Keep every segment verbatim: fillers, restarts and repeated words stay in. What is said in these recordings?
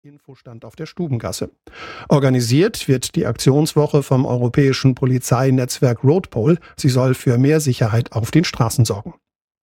Infostand auf der Stubengasse. Organisiert wird die Aktionswoche vom europäischen Polizeinetzwerk Roadpol. Sie soll für mehr Sicherheit auf den Straßen sorgen.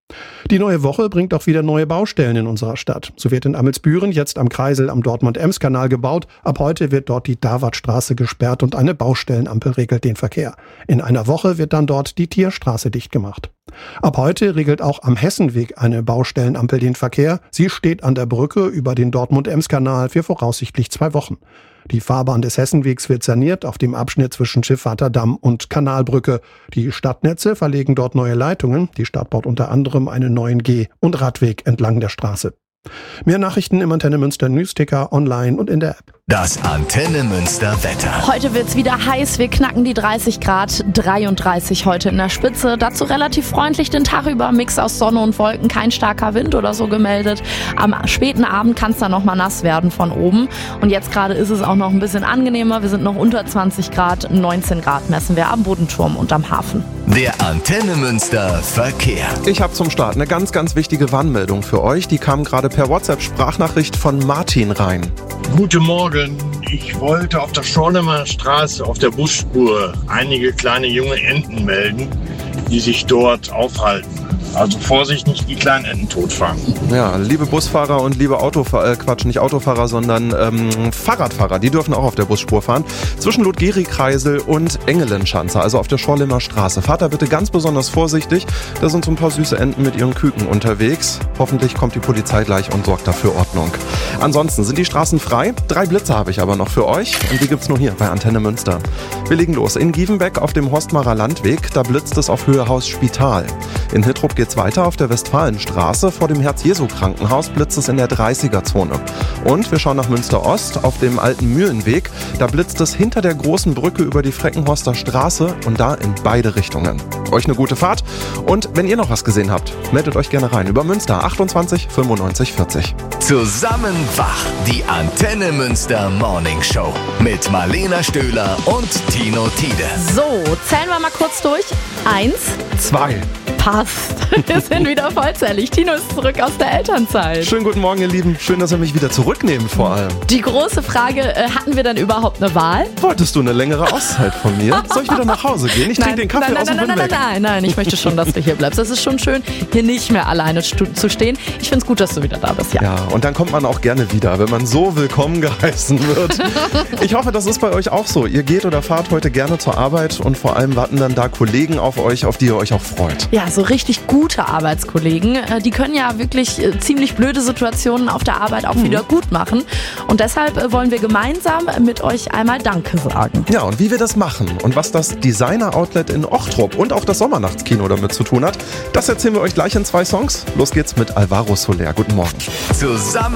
Die neue Woche bringt auch wieder neue Baustellen in unserer Stadt. So wird in Amelsbüren jetzt am Kreisel am Dortmund-Ems-Kanal gebaut. Ab heute wird dort die Davatstraße gesperrt und eine Baustellenampel regelt den Verkehr. In einer Woche wird dann dort die Tierstraße dicht gemacht. Ab heute regelt auch am Hessenweg eine Baustellenampel den Verkehr. Sie steht an der Brücke über den Dortmund-Ems-Kanal für voraussichtlich zwei Wochen. Die Fahrbahn des Hessenwegs wird saniert auf dem Abschnitt zwischen Schifffahrterdamm und Kanalbrücke. Die Stadtnetze verlegen dort neue Leitungen. Die Stadt baut unter anderem einen neuen Geh- und Radweg entlang der Straße. Mehr Nachrichten im Antenne Münster Newsticker, online und in der App. Das Antenne Münster Wetter. Heute wird's wieder heiß. Wir knacken die dreißig Grad, dreiunddreißig heute in der Spitze. Dazu relativ freundlich den Tag über. Mix aus Sonne und Wolken, kein starker Wind oder so gemeldet. Am späten Abend kann es dann nochmal nass werden von oben. Und jetzt gerade ist es auch noch ein bisschen angenehmer. Wir sind noch unter zwanzig Grad, neunzehn Grad messen wir am Bodenturm und am Hafen. Der Antenne Münster Verkehr. Ich habe zum Start eine ganz, ganz wichtige Warnmeldung für euch. Die kam gerade per WhatsApp-Sprachnachricht von Martin rein. Guten Morgen. Ich wollte auf der Schorlemer Straße auf der Busspur einige kleine junge Enten melden, die sich dort aufhalten. Also Vorsicht, nicht die kleinen Enten totfahren. Ja, liebe Busfahrer und liebe Autofahrer, äh, Quatsch, nicht Autofahrer, sondern ähm, Fahrradfahrer, die dürfen auch auf der Busspur fahren. Zwischen Ludgeri-Kreisel und Engelenschanze, also auf der Schorlemer Straße. Fahrt da bitte ganz besonders vorsichtig. Da sind so ein paar süße Enten mit ihren Küken unterwegs. Hoffentlich kommt die Polizei gleich und sorgt dafür Ordnung. Ansonsten sind die Straßen frei. Drei Blitze habe ich aber noch für euch. Und die gibt's nur hier bei Antenne Münster. Wir legen los. In Gievenbeck auf dem Horstmarer Landweg, da blitzt es auf Höhe Haus Spital. In Hittrup geht's weiter auf der Westfalenstraße. Vor dem Herz-Jesu-Krankenhaus blitzt es in der dreißiger-Zone. Und wir schauen nach Münster-Ost auf dem alten Mühlenweg. Da blitzt es hinter der großen Brücke über die Freckenhorster Straße und da in beide Richtungen. Euch eine gute Fahrt. Und wenn ihr noch was gesehen habt, meldet euch gerne rein über Münster achtundzwanzig fünfundneunzig vierzig. Zusammen wach, die Antenne Münster Morning Show mit Marlena Stöhler und Tino Tiede. So, zählen wir mal kurz durch. Eins. Zwei. Passt. Wir sind wieder vollzählig. Tino ist zurück aus der Elternzeit. Schönen guten Morgen, ihr Lieben. Schön, dass ihr mich wieder zurücknehmt vor allem. Die große Frage, äh, hatten wir denn überhaupt eine Wahl? Wolltest du eine längere Auszeit von mir? Soll ich wieder nach Hause gehen? Ich trinke den Kaffee nein, aus dem nein, Wind nein, weg. nein, nein, nein, ich möchte schon, dass du hier bleibst. Es ist schon schön, hier nicht mehr alleine stu- zu stehen. Ich finde es gut, dass du wieder da bist. Ja. Ja, und dann kommt man auch gerne wieder, wenn man so willkommen geheißen wird. Ich hoffe, das ist bei euch auch so. Ihr geht oder fahrt heute gerne zur Arbeit und vor allem warten dann da Kollegen auf euch, auf die ihr euch auch freut. Ja, so richtig gute Arbeitskollegen. Die können ja wirklich ziemlich blöde Situationen auf der Arbeit auch mhm. wieder gut machen. Und deshalb wollen wir gemeinsam mit euch einmal Danke sagen. Ja, und wie wir das machen und was das Designer-Outlet in Ochtrup und auch das Sommernachtskino damit zu tun hat, das erzählen wir euch gleich in zwei Songs. Los geht's mit Alvaro Soler. Guten Morgen. Zusammen